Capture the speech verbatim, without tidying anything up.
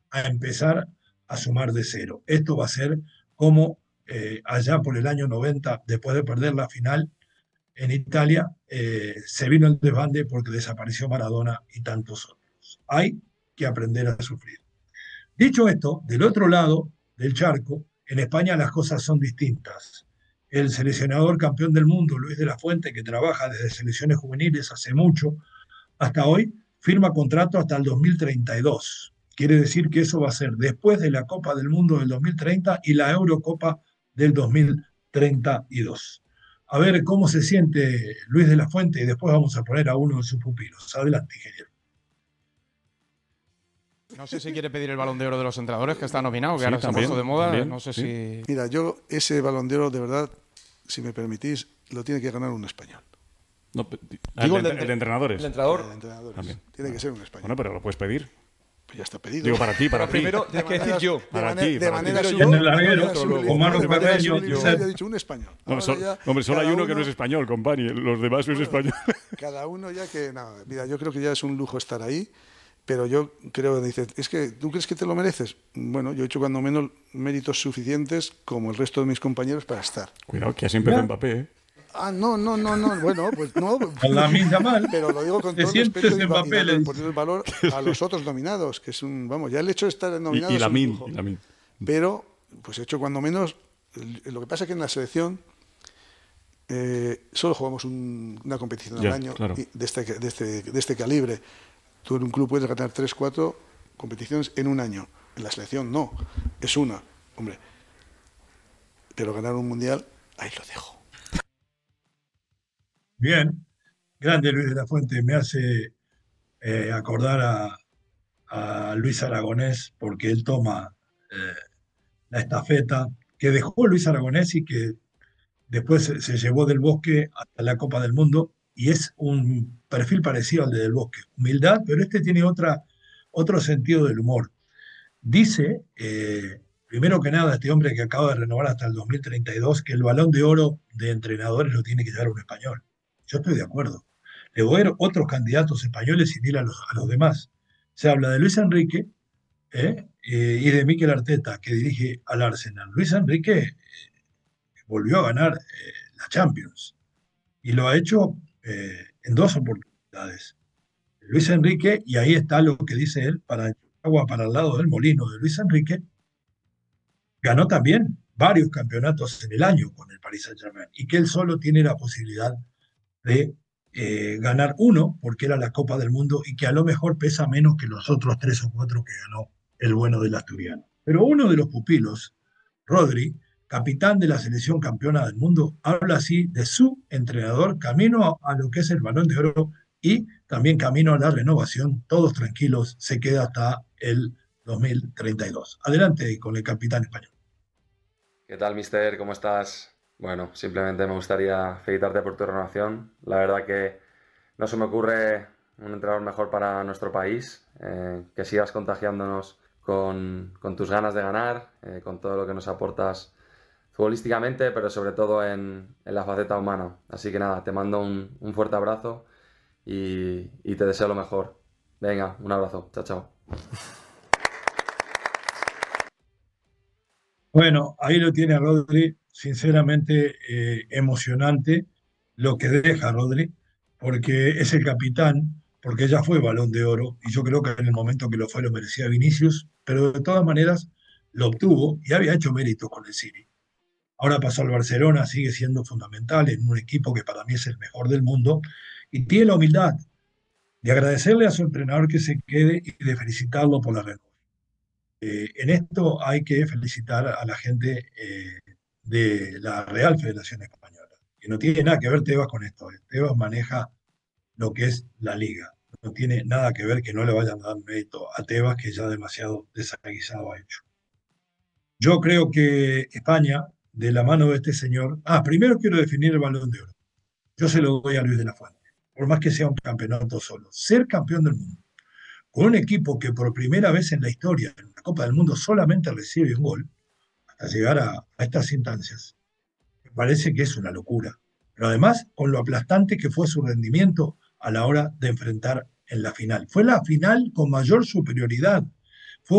a empezar a sumar de cero. Esto va a ser como eh, allá por el año noventa, después de perder la final en Italia, eh, se vino el desbande porque desapareció Maradona y tantos otros. Hay que aprender a sufrir. Dicho esto, del otro lado del charco, en España las cosas son distintas. El seleccionador campeón del mundo, Luis de la Fuente, que trabaja desde selecciones juveniles hace mucho, hasta hoy, firma contrato hasta el dos mil treinta y dos. Quiere decir que eso va a ser después de la Copa del Mundo del dos mil treinta y la Eurocopa del dos mil treinta y dos. A ver cómo se siente Luis de la Fuente y después vamos a poner a uno de sus pupilos. Adelante, ingeniero. No sé si quiere pedir el Balón de Oro de los entrenadores, que está nominado, que sí, ahora también, se ha puesto de moda. También, no sé sí. si... Mira, yo ese Balón de Oro, de verdad, si me permitís, lo tiene que ganar un español. No, Digo, el, de, el de- el de entrenadores. El entrenador. El de entrenadores. También. Tiene que ser un español. Bueno, pero lo puedes pedir. Pues ya está pedido. Digo, para ti, para Pero ti. primero tienes que decir yo. De Para manera- ti, de para manera ti. sublime, En el larguero, de manera sublime, con Manu de manera Carreño, sublime, Josep. yo he dicho un español. No, Ahora sol- ya, hombre, solo hay cada uno que no uno- es español, company. Los demás no es español. Cada uno ya que... No, mira, yo creo que ya es un lujo estar ahí, pero yo creo, dices, es que tú crees que te lo mereces. Bueno, yo he hecho cuando menos méritos suficientes como el resto de mis compañeros para estar. Cuidado, que así empezó Ya. Mbappé, ¿eh? Ah, no, no, no, no, bueno, pues no. La misma mal. Pero lo digo con Te todo sientes respeto y, en va- y papeles. dando- poniendo el valor a los otros nominados, que es un, vamos, ya el hecho de estar Y, nominado y es la un min, lujo. y la min. Pero, pues he hecho cuando menos, el- lo que pasa es que en la selección eh, solo jugamos un- una competición Ya, al año claro. y de, este, de, este, de este calibre. Tú en un club puedes ganar tres, cuatro competiciones en un año. En la selección no, es una, hombre. Pero ganar un mundial, ahí lo dejo. Bien, grande Luis de la Fuente, me hace eh, acordar a, a Luis Aragonés porque él toma eh, la estafeta que dejó Luis Aragonés y que después se, se llevó del Bosque hasta la Copa del Mundo y es un perfil parecido al de Del Bosque, humildad, pero este tiene otra, otro sentido del humor. Dice, eh, primero que nada, este hombre que acaba de renovar hasta el dos mil treinta y dos, que el Balón de Oro de entrenadores lo tiene que llevar un español. Yo estoy de acuerdo. Le voy a dar otros candidatos españoles y dile a los, a los demás. Se habla de Luis Enrique ¿eh? Eh, y de Mikel Arteta, que dirige al Arsenal. Luis Enrique eh, volvió a ganar eh, la Champions y lo ha hecho eh, en dos oportunidades. Luis Enrique, y ahí está lo que dice él, para agua para el lado del molino de Luis Enrique, ganó también varios campeonatos en el año con el Paris Saint-Germain y que él solo tiene la posibilidad de eh, ganar uno, porque era la Copa del Mundo y que a lo mejor pesa menos que los otros tres o cuatro que ganó el bueno del asturiano. Pero uno de los pupilos, Rodri, capitán de la selección campeona del mundo, habla así de su entrenador camino a, a lo que es el Balón de Oro y también camino a la renovación. Todos tranquilos, se queda hasta el dos mil treinta y dos. Adelante con el capitán español. ¿Qué tal, mister? ¿Cómo estás? Bueno, simplemente me gustaría felicitarte por tu renovación. La verdad que no se me ocurre un entrenador mejor para nuestro país. Eh, que sigas contagiándonos con, con tus ganas de ganar, eh, con todo lo que nos aportas futbolísticamente, pero sobre todo en, en la faceta humana. Así que nada, te mando un, un fuerte abrazo y, y te deseo lo mejor. Venga, un abrazo. Chao, chao. Bueno, ahí lo tiene Rodri, sinceramente eh, emocionante lo que deja Rodri, porque es el capitán, porque ya fue Balón de Oro, y yo creo que en el momento que lo fue lo merecía Vinicius, pero de todas maneras lo obtuvo y había hecho méritos con el City. Ahora pasó al Barcelona, sigue siendo fundamental en un equipo que para mí es el mejor del mundo, y tiene la humildad de agradecerle a su entrenador que se quede y de felicitarlo por la renovación. Eh, en esto hay que felicitar a la gente eh, de la Real Federación Española, que no tiene nada que ver Tebas con esto. eh. Tebas maneja lo que es la liga. No tiene nada que ver que no le vayan a dar mérito a Tebas, que ya demasiado desaguisado ha hecho. Yo creo que España, de la mano de este señor... Ah, primero quiero definir el Balón de Oro. Yo se lo doy a Luis de la Fuente, por más que sea un campeonato solo. Ser campeón del mundo con un equipo que por primera vez en la historia, en la Copa del Mundo, solamente recibe un gol, hasta llegar a, a estas instancias, me parece que es una locura. Pero además, con lo aplastante que fue su rendimiento a la hora de enfrentar en la final. Fue la final con mayor superioridad